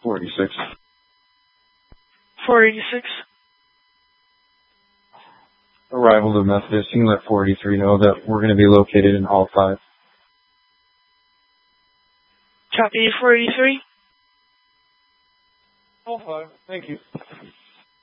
486. 486. Arrival to Methodist. You can let 483 know that we're going to be located in Hall 5. Copy 483. Hall 5. Thank you.